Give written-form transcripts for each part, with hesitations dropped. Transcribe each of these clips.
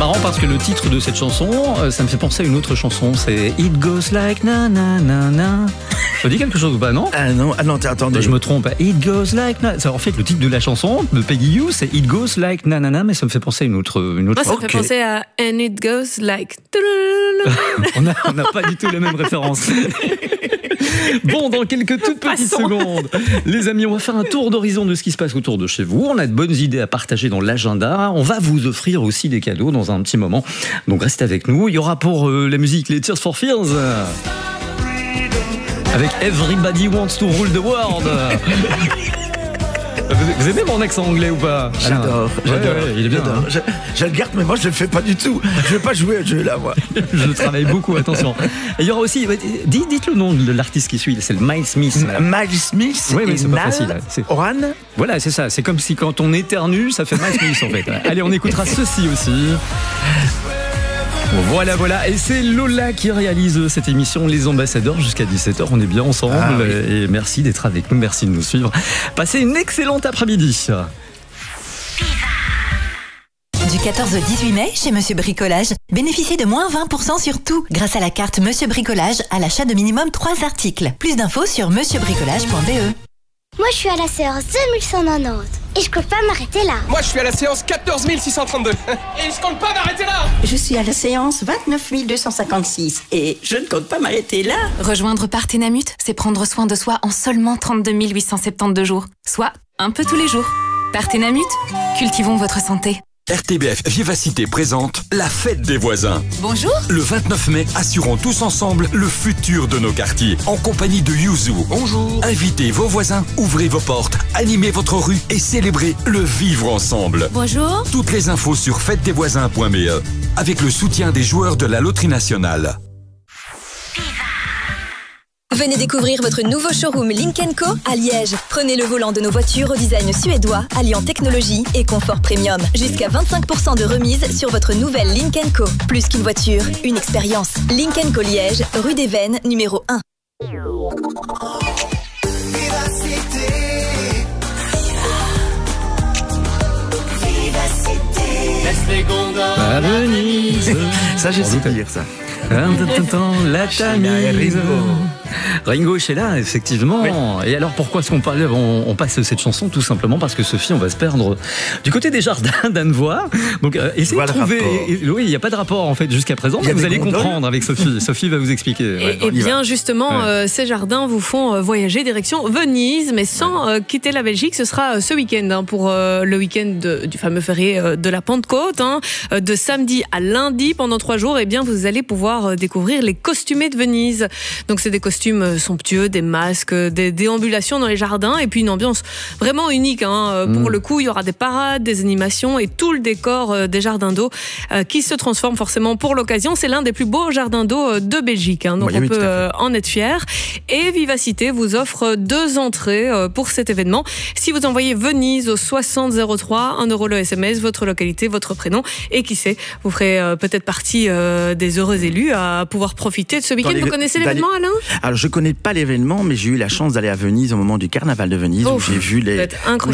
marrant parce que le titre de cette chanson, ça me fait penser à une autre chanson. C'est It Goes Like Na Na Na Na. Ça dit quelque chose ou pas, non? Ah non, attendez. Je me trompe. It Goes Like Na. En fait, le titre de la chanson de Peggy Hughes, c'est It Goes Like Na Na Na, mais ça me fait penser à une autre. Moi, ça me fait penser à And It Goes Like. On n'a pas du tout la même référence. Bon, dans quelques toutes petites secondes, les amis, on va faire un tour d'horizon de ce qui se passe autour de chez vous. On a de bonnes idées à partager dans l'agenda. On va vous offrir aussi des cadeaux dans un petit moment. Donc restez avec nous. Il y aura pour la musique les Tears for Fears avec Everybody Wants to Rule the World. Vous aimez mon accent anglais ou pas? J'adore. Il est bien. Hein. Je le garde, mais moi je le fais pas du tout. Je vais pas jouer au jeu là, moi. Je travaille beaucoup, attention. Et il y aura aussi, dites le nom de l'artiste qui suit, c'est le Miles Smith. Miles Smith. Oui, mais c'est pas facile. Oran. Voilà, c'est ça. C'est comme si quand on éternue, ça fait Miles Smith en fait. Allez, on écoutera ceci aussi. Voilà. Et c'est Lola qui réalise cette émission Les Ambassadeurs jusqu'à 17h. On est bien ensemble. Oui. Et merci d'être avec nous. Merci de nous suivre. Passez une excellente après-midi. Du 14 au 18 mai, chez Monsieur Bricolage, bénéficiez de moins 20% sur tout grâce à la carte Monsieur Bricolage à l'achat de minimum 3 articles. Plus d'infos sur monsieurbricolage.be. Moi, je suis à la séance 2190 et je compte pas m'arrêter là. Moi, je suis à la séance 14 632 et je compte pas m'arrêter là. Je suis à la séance 29 256 et je ne compte pas m'arrêter là. Rejoindre Partenamut, c'est prendre soin de soi en seulement 32 872 jours, soit un peu tous les jours. Partenamut, cultivons votre santé. RTBF Vivacité présente la fête des voisins. Bonjour. Le 29 mai, assurons tous ensemble le futur de nos quartiers. En compagnie de Yuzu. Bonjour. Invitez vos voisins, ouvrez vos portes, animez votre rue et célébrez le vivre ensemble. Bonjour. Toutes les infos sur fêtedesvoisins.be avec le soutien des joueurs de la Loterie Nationale. Venez découvrir votre nouveau showroom Lynk & Co à Liège. Prenez le volant de nos voitures au design suédois, alliant technologie et confort premium. Jusqu'à 25% de remise sur votre nouvelle Lynk & Co. Plus qu'une voiture, une expérience. Lynk & Co Liège, rue des Vennes, numéro 1. À Venise. Ça, j'ai su dire ça. La Tamise. Ringo Sheila, effectivement. Oui. Et alors pourquoi est-ce on passe cette chanson? Tout simplement parce que Sophie, on va se perdre du côté des jardins d'Annevoie. Donc essayez de trouver. Oui, il n'y a pas de rapport en fait jusqu'à présent, mais vous allez comprendre avec Sophie. Sophie va vous expliquer. Et bien justement, ces jardins vous font voyager direction Venise, mais sans quitter la Belgique. Ce sera ce week-end pour le week-end du fameux férié de la Pentecôte, de samedi à lundi pendant 3 jours. Et bien vous allez pouvoir découvrir les costumés de Venise. Donc c'est des costumes somptueux, des masques, des déambulations dans les jardins et puis une ambiance vraiment unique. Pour le coup, il y aura des parades, des animations et tout le décor des jardins d'eau qui se transforme forcément pour l'occasion. C'est l'un des plus beaux jardins d'eau de Belgique, donc on peut en être fier. Et Vivacité vous offre 2 entrées pour cet événement. Si vous envoyez Venise au 6003, 1 € le SMS, votre localité, votre prénom et qui sait, vous ferez peut-être partie des heureux élus à pouvoir profiter de ce week-end. Vous connaissez l'événement, Alain? Alors, je connais pas l'événement, mais j'ai eu la chance d'aller à Venise au moment du carnaval de Venise, où j'ai vu les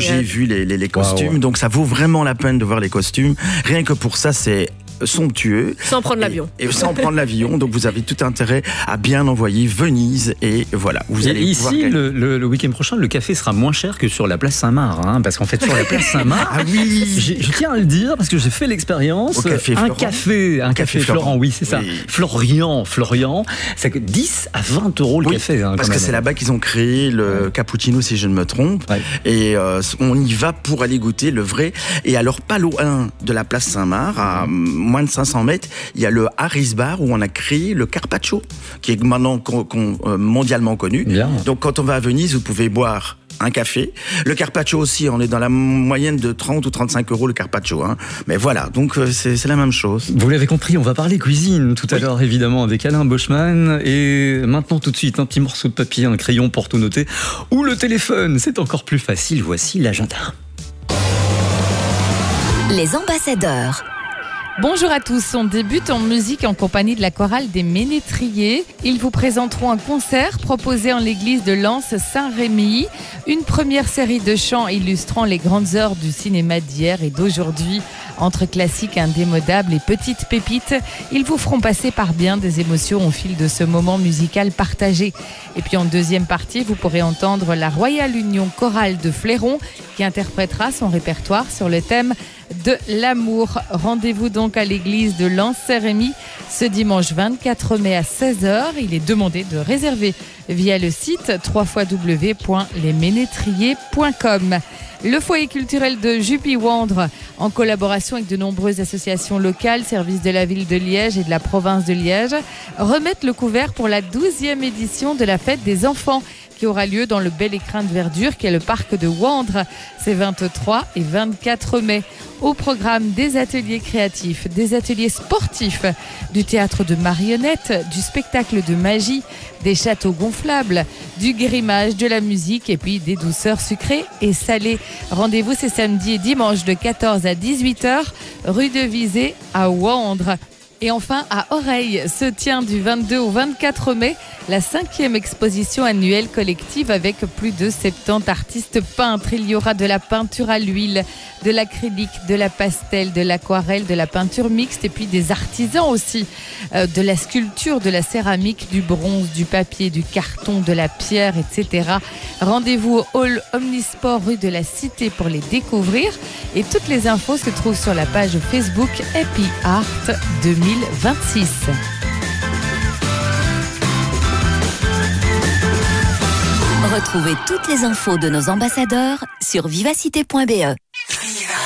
costumes. Wow. Donc, ça vaut vraiment la peine de voir les costumes. Rien que pour ça, c'est somptueux. Sans prendre l'avion. Et sans prendre l'avion. Donc, vous avez tout intérêt à bien envoyer Venise. Et voilà. Vous allez ici, le week-end prochain, le café sera moins cher que sur la place Saint-Marc. Parce qu'en fait, sur la place Saint-Marc, je tiens à le dire, parce que j'ai fait l'expérience. Un café Florent, oui, c'est ça. Oui. Florian. Ça coûte 10 à 20 € le café. Parce que c'est là-bas qu'ils ont créé le cappuccino, si je ne me trompe. Ouais. Et on y va pour aller goûter le vrai. Et alors, pas loin de la place Saint-Marc, à moins de 500 mètres, il y a le Harris Bar où on a créé le carpaccio, qui est maintenant mondialement connu. Bien. Donc quand on va à Venise, vous pouvez boire un café. Le carpaccio aussi, on est dans la moyenne de 30 ou 35 € le carpaccio. Mais voilà, donc c'est la même chose. Vous l'avez compris, on va parler cuisine tout à l'heure, évidemment, avec Alain Boschman. Et maintenant, tout de suite, un petit morceau de papier, un crayon pour tout noter. Ou le téléphone, c'est encore plus facile. Voici l'agenda. Les ambassadeurs. Bonjour à tous, on débute en musique en compagnie de la chorale des Ménétriers. Ils vous présenteront un concert proposé en l'église de Lens Saint-Rémy. Une première série de chants illustrant les grandes heures du cinéma d'hier et d'aujourd'hui Entre classiques indémodables et petites pépites, ils vous feront passer par bien des émotions au fil de ce moment musical partagé. Et puis en deuxième partie, vous pourrez entendre la Royale Union Chorale de Fléron qui interprétera son répertoire sur le thème de l'amour. Rendez-vous donc à l'église de Lens-Saint-Rémy ce dimanche 24 mai à 16h. Il est demandé de réserver via le site www.lesménétriers.com. Le foyer culturel de Jupy-Wandre, en collaboration avec de nombreuses associations locales, services de la ville de Liège et de la province de Liège, remettent le couvert pour la 12e édition de la fête des enfants qui aura lieu dans le bel écrin de verdure qui est le parc de Wandre. C'est 23 et 24 mai. Au programme des ateliers créatifs, des ateliers sportifs, du théâtre de marionnettes, du spectacle de magie, des châteaux gonflables, du grimage, de la musique et puis des douceurs sucrées et salées. Rendez-vous c'est samedi et dimanche de 14 à 18h, rue de Visé à Wandre. Et enfin, à Oreille, se tient du 22 au 24 mai la 5e exposition annuelle collective avec plus de 70 artistes peintres. Il y aura de la peinture à l'huile, de l'acrylique, de la pastel, de l'aquarelle, de la peinture mixte et puis des artisans aussi, de la sculpture, de la céramique, du bronze, du papier, du carton, de la pierre, etc. Rendez-vous au hall Omnisport rue de la Cité pour les découvrir. Et toutes les infos se trouvent sur la page Facebook Happy Art 2026. Retrouvez toutes les infos de nos ambassadeurs sur vivacité.be.